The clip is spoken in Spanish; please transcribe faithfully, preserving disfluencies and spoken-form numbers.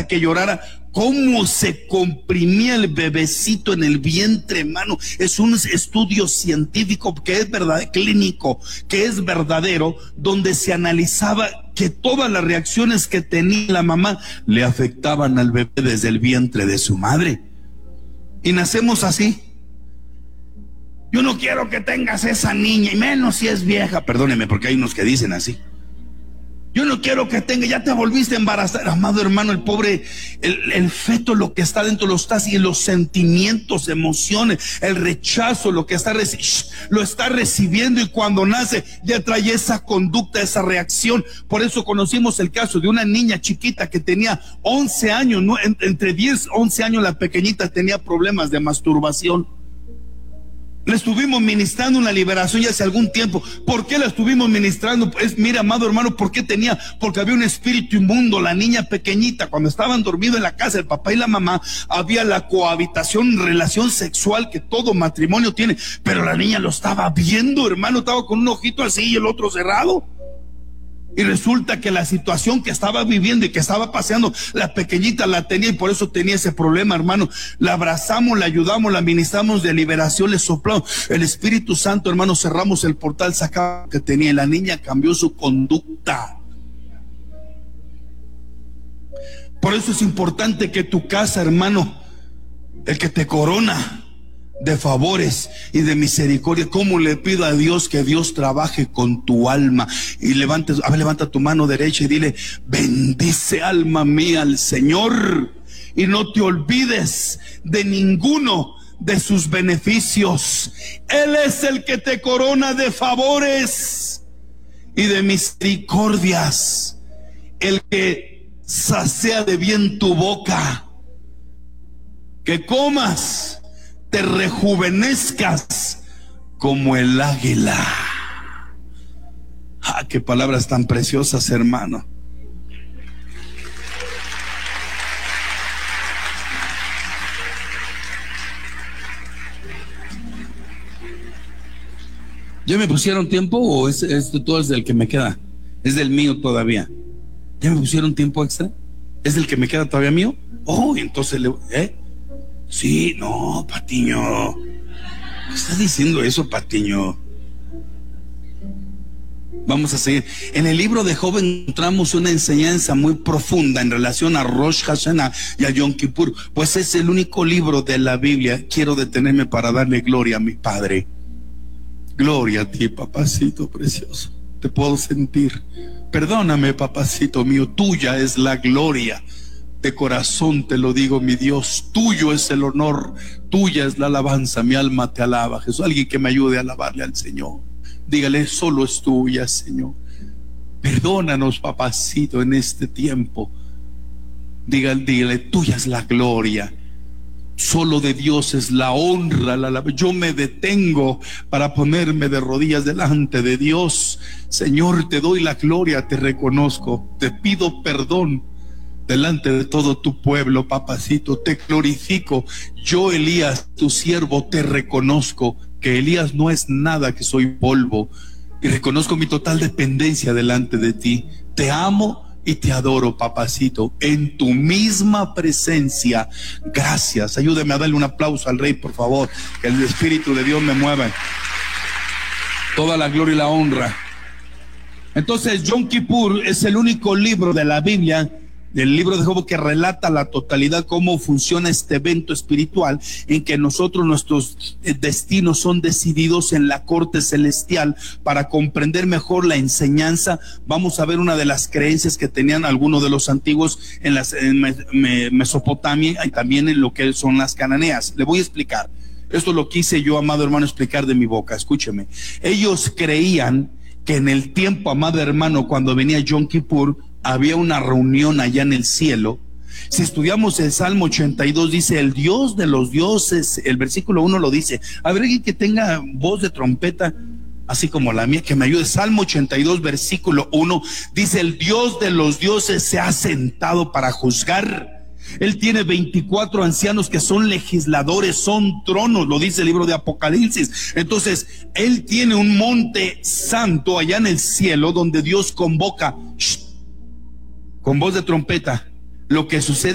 hasta que llorara. Cómo se comprimía el bebecito en el vientre, hermano. Es un estudio científico que es verdad, clínico, que es verdadero, donde se analizaba que todas las reacciones que tenía la mamá le afectaban al bebé desde el vientre de su madre. Y nacemos así. Yo no quiero que tengas esa niña, y menos si es vieja. Perdóneme, porque hay unos que dicen así. Yo no quiero que tenga, ya te volviste a embarazar. Amado hermano, el pobre, el, el feto, lo que está dentro lo está así, los sentimientos, emociones, el rechazo, lo que está reci- lo está recibiendo, y cuando nace ya trae esa conducta, esa reacción. Por eso conocimos el caso de una niña chiquita que tenía once años, ¿no? Entre diez, once años, la pequeñita tenía problemas de masturbación. Le estuvimos ministrando una liberación ya hace algún tiempo. ¿Por qué la estuvimos ministrando? Pues mira, amado hermano, ¿por qué tenía? Porque había un espíritu inmundo. La niña pequeñita, cuando estaban dormidos en la casa, el papá y la mamá, había la cohabitación, relación sexual que todo matrimonio tiene, pero la niña lo estaba viendo, hermano, estaba con un ojito así y el otro cerrado. Y resulta que la situación que estaba viviendo y que estaba paseando, la pequeñita la tenía, y por eso tenía ese problema, hermano. La abrazamos, la ayudamos, la ministramos de liberación, le soplamos el Espíritu Santo, hermano, cerramos el portal, sacamos lo que tenía, y la niña cambió su conducta. Por eso es importante que tu casa, hermano, el que te corona de favores y de misericordia, como le pido a Dios que Dios trabaje con tu alma. Y levante, a ver, levanta tu mano derecha y dile: bendice, alma mía, al Señor, y no te olvides de ninguno de sus beneficios. Él es el que te corona de favores y de misericordias, el que sacía de bien tu boca, que comas, te rejuvenezcas como el águila. Ah, qué palabras tan preciosas, hermano. ¿Ya me pusieron tiempo o es, esto todo es del que me queda? Es del mío todavía. ¿Ya me pusieron tiempo extra? ¿Es del que me queda todavía mío? Oh, entonces le... ¿Eh? Sí, no, Patiño. ¿Qué estás diciendo eso, Patiño? Vamos a seguir. En el libro de Job encontramos una enseñanza muy profunda en relación a Rosh Hashanah y a Yom Kippur, pues es el único libro de la Biblia. Quiero detenerme para darle gloria a mi Padre. Gloria a ti, papacito precioso. Te puedo sentir. Perdóname, papacito mío, tuya es la gloria. De corazón te lo digo, mi Dios, tuyo es el honor, tuya es la alabanza, mi alma te alaba. Jesús, alguien que me ayude a alabarle al Señor. Dígale: solo es tuya, Señor. Perdónanos, papacito, en este tiempo. Dígale, dígale: tuya es la gloria. Solo de Dios es la honra, la alabanza. Yo me detengo para ponerme de rodillas delante de Dios. Señor, te doy la gloria, te reconozco, te pido perdón delante de todo tu pueblo, papacito, te glorifico. Yo, Elías, tu siervo, te reconozco que Elías no es nada, que soy polvo, y reconozco mi total dependencia delante de ti. Te amo y te adoro, papacito, en tu misma presencia. Gracias. Ayúdame a darle un aplauso al Rey, por favor, que el Espíritu de Dios me mueva. Toda la gloria y la honra. Entonces, Yom Kippur es el único libro de la Biblia, del libro de Job, que relata la totalidad, cómo funciona este evento espiritual en que nosotros, nuestros destinos son decididos en la corte celestial. Para comprender mejor la enseñanza, vamos a ver una de las creencias que tenían algunos de los antiguos en, las, en Mesopotamia y también en lo que son las cananeas. Le voy a explicar. Esto lo quise yo, amado hermano, explicar de mi boca. Escúcheme. Ellos creían que en el tiempo, amado hermano, cuando venía Yom Kippur, había una reunión allá en el cielo. Si estudiamos el Salmo ochenta y dos, dice: el Dios de los dioses. El versículo uno lo dice. A ver, alguien que tenga voz de trompeta así como la mía, que me ayude. Salmo ochenta y dos, versículo uno, dice: el Dios de los dioses se ha sentado para juzgar. Él tiene veinticuatro ancianos que son legisladores, son tronos, lo dice el libro de Apocalipsis. Entonces, Él tiene un monte santo allá en el cielo, donde Dios convoca, shh, con voz de trompeta, lo que sucede